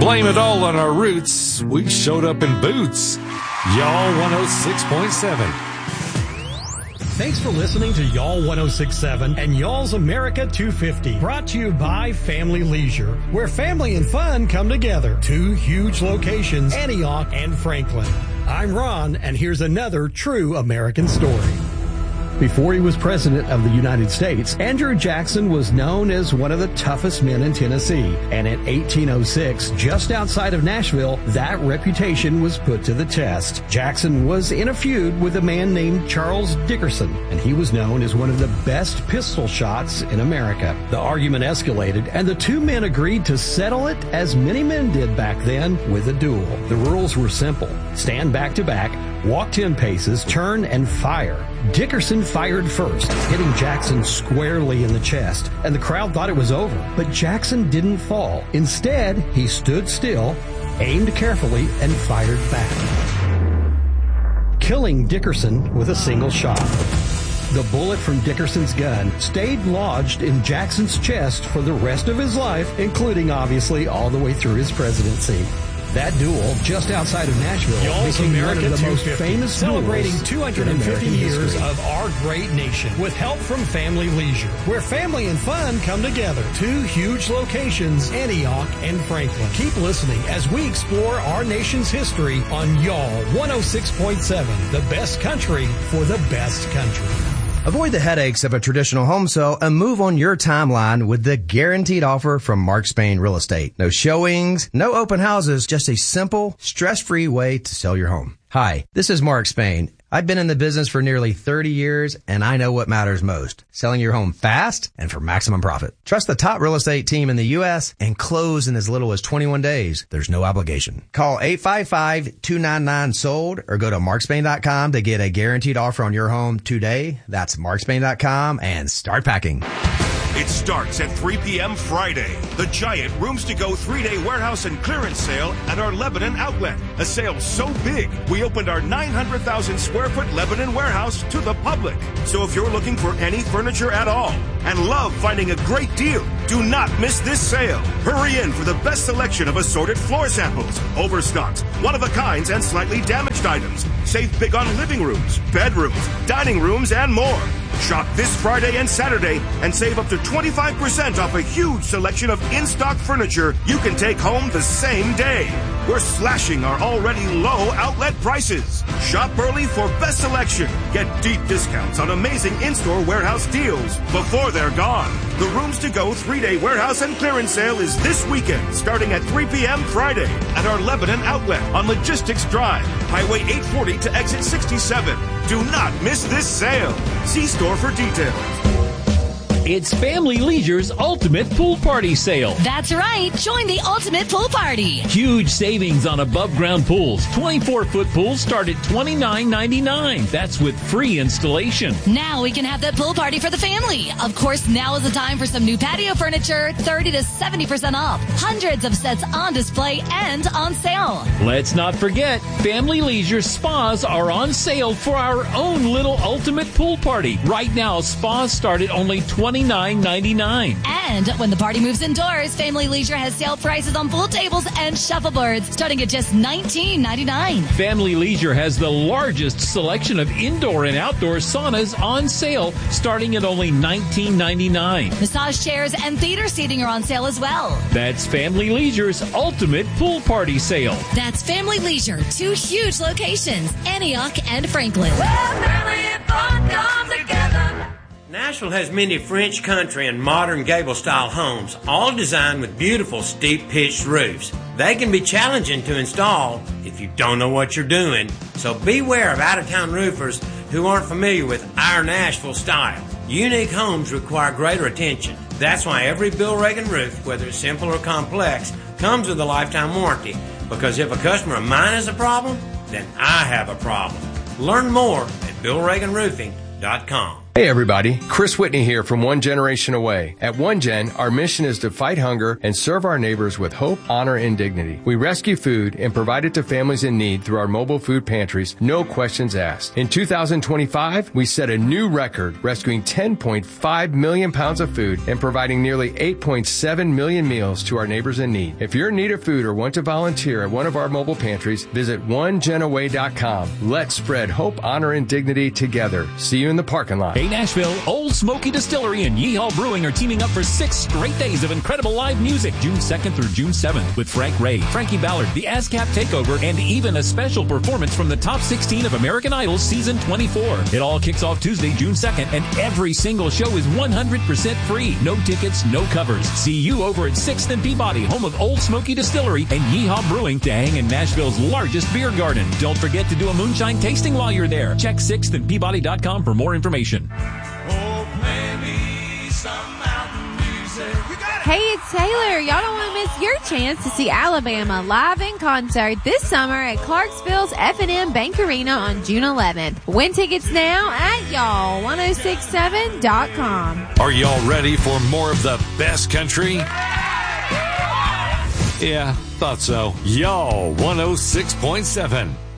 Blame it all on our roots. We showed up in boots. Y'all 106.7. Thanks for listening to Y'all 106.7 and Y'all's America 250. Brought to you by Family Leisure, where family and fun come together. Two huge locations, Antioch and Franklin. I'm Ron, and here's another true American story. Before he was president of the United States, Andrew Jackson was known as one of the toughest men in Tennessee. And in 1806, just outside of Nashville, that reputation was put to the test. Jackson was in a feud with a man named Charles Dickerson, and he was known as one of the best pistol shots in America. The argument escalated, and the two men agreed to settle it, as many men did back then, with a duel. The rules were simple. Stand back to back, walk 10 paces, turn, and fire. Dickerson fired first, hitting Jackson squarely in the chest, and the crowd thought it was over. But Jackson didn't fall. Instead, he stood still, aimed carefully, and fired back, killing Dickerson with a single shot. The bullet from Dickerson's gun stayed lodged in Jackson's chest for the rest of his life, including, obviously, all the way through his presidency. That duel, just outside of Nashville, became one of the most famous celebrating duels 250 in years history. of our great nation, with help from Family Leisure, where family and fun come together. Two huge locations, Antioch and Franklin. Keep listening as we explore our nation's history on Y'all 106.7, the best country for the best country. Avoid the headaches of a traditional home sale and move on your timeline with the guaranteed offer from Mark Spain Real Estate. No showings, no open houses, just a simple, stress-free way to sell your home. Hi, this is Mark Spain. I've been in the business for nearly 30 years, and I know what matters most. Selling your home fast and for maximum profit. Trust the top real estate team in the U.S. and close in as little as 21 days. There's no obligation. Call 855-299-SOLD or go to markspain.com to get a guaranteed offer on your home today. That's markspain.com and start packing. It starts at 3 p.m. Friday. The giant Rooms to Go 3-day warehouse and clearance sale at our Lebanon outlet. A sale so big, we opened our 900,000 square foot Lebanon warehouse to the public. So if you're looking for any furniture at all and love finding a great deal, do not miss this sale. Hurry in for the best selection of assorted floor samples, overstocks, one-of-a-kinds, and slightly damaged items. Save big on living rooms, bedrooms, dining rooms, and more. Shop this Friday and Saturday and save up to 25% off a huge selection of in-stock furniture you can take home the same day. We're slashing our already low outlet prices. Shop early for best selection. Get deep discounts on amazing in-store warehouse deals before they're gone. The Rooms to Go 3-day warehouse and clearance sale is this weekend, starting at 3 p.m. Friday at our Lebanon outlet on Logistics Drive, Highway 840 to exit 67. Do not miss this sale. See store for details. It's Family Leisure's Ultimate Pool Party Sale. That's right. Join the Ultimate Pool Party. Huge savings on above-ground pools. 24-foot pools start at $29.99. That's with free installation. Now we can have that pool party for the family. Of course, now is the time for some new patio furniture, 30 to 70% off. Hundreds of sets on display and on sale. Let's not forget, Family Leisure spas are on sale for our own little Ultimate Pool Party. Right now, spas start at only $29.99. And when the party moves indoors, Family Leisure has sale prices on pool tables and shuffleboards starting at just $19.99. Family Leisure has the largest selection of indoor and outdoor saunas on sale starting at only $19.99. Massage chairs and theater seating are on sale as well. That's Family Leisure's Ultimate Pool Party Sale. That's Family Leisure, two huge locations, Antioch and Franklin. Family and fun come together. Nashville has many French country and modern gable-style homes, all designed with beautiful steep pitched roofs. They can be challenging to install if you don't know what you're doing, so beware of out-of-town roofers who aren't familiar with our Nashville style. Unique homes require greater attention. That's why every Bill Reagan roof, whether it's simple or complex, comes with a lifetime warranty, because if a customer of mine has a problem, then I have a problem. Learn more at BillReaganRoofing.com. Hey everybody, Chris Whitney here from One Generation Away. At One Gen, our mission is to fight hunger and serve our neighbors with hope, honor, and dignity. We rescue food and provide it to families in need through our mobile food pantries, no questions asked. In 2025, we set a new record, rescuing 10.5 million pounds of food and providing nearly 8.7 million meals to our neighbors in need. If you're in need of food or want to volunteer at one of our mobile pantries, visit onegenaway.com. Let's spread hope, honor, and dignity together. See you in the parking lot. Hey Nashville, Old Smoky Distillery and Yeehaw Brewing are teaming up for 6 straight days of incredible live music, June 2nd through June 7th, with Frank Ray, Frankie Ballard, the ASCAP Takeover, and even a special performance from the top 16 of American Idol Season 24. It all kicks off Tuesday, June 2nd, and every single show is 100% free. No tickets, no covers. See you over at 6th and Peabody, home of Old Smoky Distillery and Yeehaw Brewing, to hang in Nashville's largest beer garden. Don't forget to do a moonshine tasting while you're there. Check 6thandpeabody.com for more information. Hey, it's Taylor. Y'all don't want to miss your chance to see Alabama live in concert this summer at Clarksville's F&M Bank Arena on June 11th. Win tickets now at y'all1067.com. Are y'all ready for more of the best country? Yeah, thought so. Y'all 106.7.